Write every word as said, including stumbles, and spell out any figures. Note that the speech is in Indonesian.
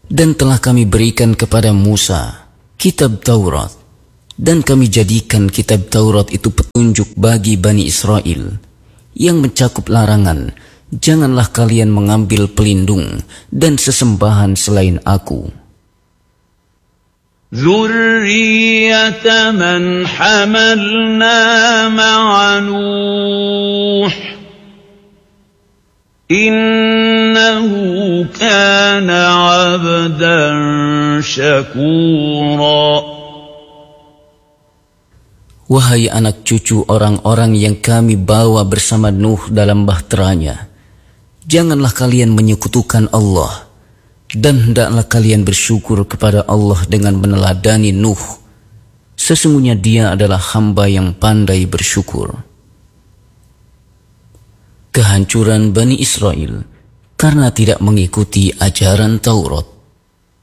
Dan telah kami berikan kepada Musa kitab Taurat, dan kami jadikan kitab Taurat itu petunjuk bagi Bani Israel yang mencakup larangan, janganlah kalian mengambil pelindung dan sesembahan selain aku. ذُرِّيَّةَ مَنْ حَمَلْنَا مَعَ نُوحٍ إِنَّهُ كَانَ عَبْدًا شَكُورًا. Wahai anak cucu orang-orang yang kami bawa bersama Nuh dalam bahteranya, janganlah kalian menyekutukan Allah, dan hendaklah kalian bersyukur kepada Allah dengan meneladani Nuh. Sesungguhnya dia adalah hamba yang pandai bersyukur. Kehancuran Bani Israel karena tidak mengikuti ajaran Taurat.